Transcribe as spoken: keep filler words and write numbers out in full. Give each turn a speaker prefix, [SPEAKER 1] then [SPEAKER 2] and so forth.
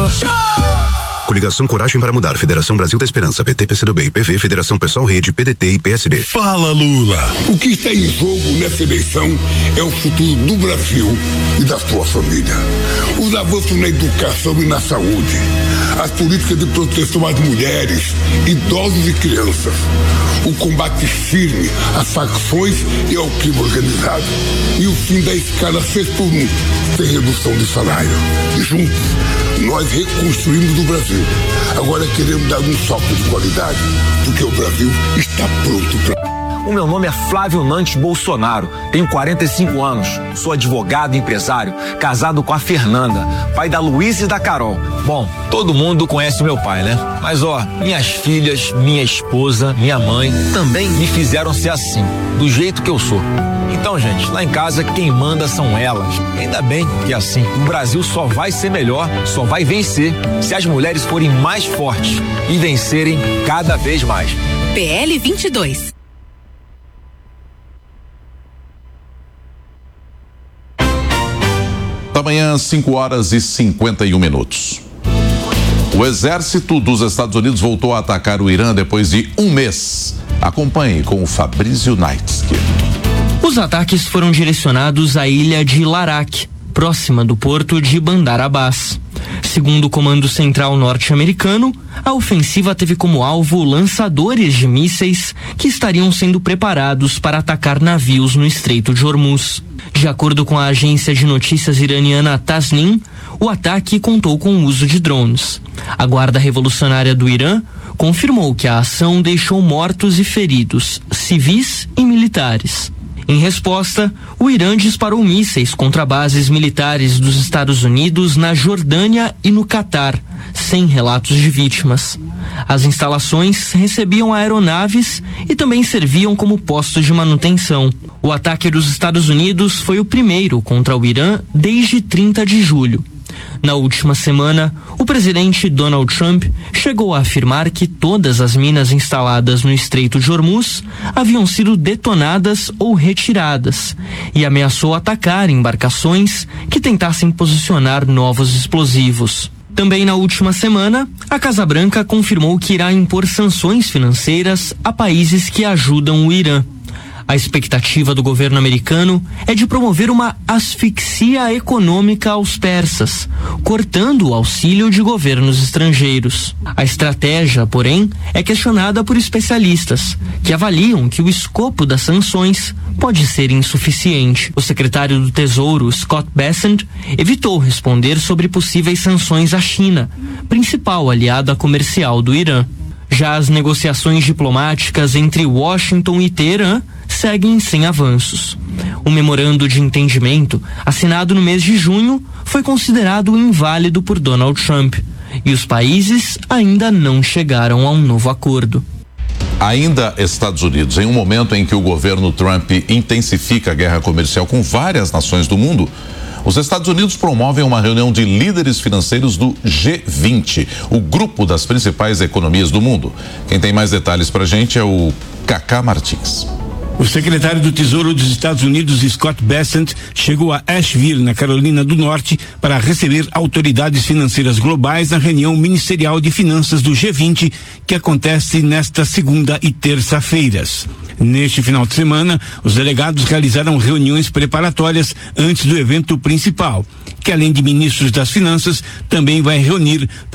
[SPEAKER 1] Coligação Coragem para Mudar, Federação Brasil da Esperança, P T, P C do B, I P V, Federação Pessoal Rede, P D T e P S D.
[SPEAKER 2] Fala, Lula!
[SPEAKER 3] O que está em jogo nessa eleição é o futuro do Brasil e da sua família. Os avanços na educação e na saúde, as políticas de proteção às mulheres, idosos e crianças, o combate firme às facções e ao crime organizado e o fim da escala seis por um, sem redução de salário. Juntos, nós reconstruímos o Brasil. Agora queremos dar um salto de qualidade, porque o Brasil está pronto para...
[SPEAKER 4] O meu nome é Flávio Nantes Bolsonaro, tenho quarenta e cinco anos, sou advogado e empresário, casado com a Fernanda, pai da Luísa e da Carol. Bom, todo mundo conhece meu pai, né? Mas ó, minhas filhas, minha esposa, minha mãe também me fizeram ser assim, do jeito que eu sou. Então, gente, lá em casa quem manda são elas. Ainda bem que é assim. O Brasil só vai ser melhor, só vai vencer se as mulheres forem mais fortes e vencerem cada vez mais.
[SPEAKER 5] P L vinte e dois.
[SPEAKER 2] Da manhã, cinco horas e cinquenta e um minutos. O exército dos Estados Unidos voltou a atacar o Irã depois de um mês. Acompanhe com o Fabrício Naitsky.
[SPEAKER 6] Os ataques foram direcionados à ilha de Larak, próxima do porto de Bandar Abbas. Segundo o Comando Central norte-americano, a ofensiva teve como alvo lançadores de mísseis que estariam sendo preparados para atacar navios no Estreito de Hormuz. De acordo com a agência de notícias iraniana Tasnim, o ataque contou com o uso de drones. A Guarda Revolucionária do Irã confirmou que a ação deixou mortos e feridos, civis e militares. Em resposta, o Irã disparou mísseis contra bases militares dos Estados Unidos na Jordânia e no Catar, sem relatos de vítimas. As instalações recebiam aeronaves e também serviam como postos de manutenção. O ataque dos Estados Unidos foi o primeiro contra o Irã desde trinta de julho. Na última semana, o presidente Donald Trump chegou a afirmar que todas as minas instaladas no Estreito de Hormuz haviam sido detonadas ou retiradas e ameaçou atacar embarcações que tentassem posicionar novos explosivos. Também na última semana, a Casa Branca confirmou que irá impor sanções financeiras a países que ajudam o Irã. A expectativa do governo americano é de promover uma asfixia econômica aos persas, cortando o auxílio de governos estrangeiros. A estratégia, porém, é questionada por especialistas, que avaliam que o escopo das sanções pode ser insuficiente. O secretário do Tesouro, Scott Bessent, evitou responder sobre possíveis sanções à China, principal aliada comercial do Irã. Já as negociações diplomáticas entre Washington e Teherã seguem sem avanços. O memorando de entendimento, assinado no mês de junho, foi considerado inválido por Donald Trump, e os países ainda não chegaram a um novo acordo.
[SPEAKER 2] Ainda Estados Unidos, em um momento em que o governo Trump intensifica a guerra comercial com várias nações do mundo, os Estados Unidos promovem uma reunião de líderes financeiros do G vinte, o grupo das principais economias do mundo. Quem tem mais detalhes pra gente é o Cacá Martins.
[SPEAKER 7] O secretário do Tesouro dos Estados Unidos, Scott Bessent, chegou a Asheville, na Carolina do Norte, para receber autoridades financeiras globais na reunião ministerial de finanças do G vinte, que acontece nesta segunda e terça-feiras. Neste final de semana, os delegados realizaram reuniões preparatórias antes do evento principal, que além de ministros das finanças, também vai reunir